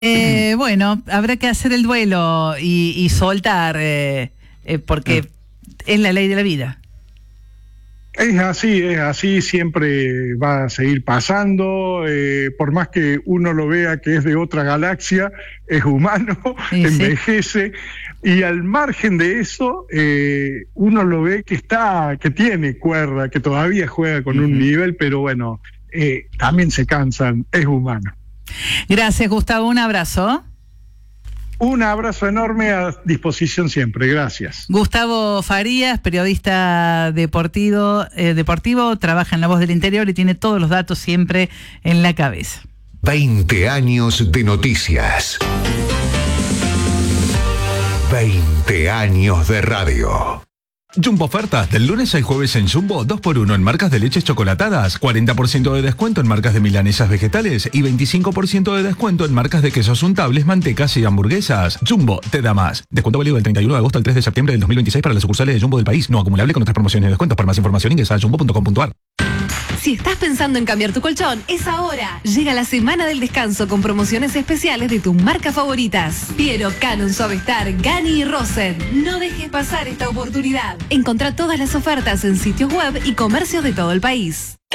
Bueno, habrá que hacer el duelo y soltar, porque es la ley de la vida. Es así, siempre va a seguir pasando, por más que uno lo vea que es de otra galaxia, es humano, Sí, envejece, y al margen de eso, uno lo ve que tiene cuerda, que todavía juega con un nivel, pero bueno, también se cansan, es humano. Gracias, Gustavo, un abrazo. Un abrazo enorme, a disposición siempre, gracias. Gustavo Farías, periodista deportivo, trabaja en La Voz del Interior y tiene todos los datos siempre en la cabeza. 20 años de noticias. 20 años de radio. Jumbo ofertas del lunes al jueves en Jumbo, 2x1 en marcas de leches chocolatadas, 40% de descuento en marcas de milanesas vegetales y 25% de descuento en marcas de quesos untables, mantecas y hamburguesas. Jumbo te da más. Descuento válido del 31 de agosto al 3 de septiembre del 2026 para las sucursales de Jumbo del país, no acumulable con otras promociones y descuentos. Para más información ingresa a jumbo.com.ar. Si estás pensando en cambiar tu colchón, es ahora. Llega la semana del descanso con promociones especiales de tus marcas favoritas. Piero, Canon, Suavestar, Gani y Rosen. No dejes pasar esta oportunidad. Encontrá todas las ofertas en sitios web y comercios de todo el país.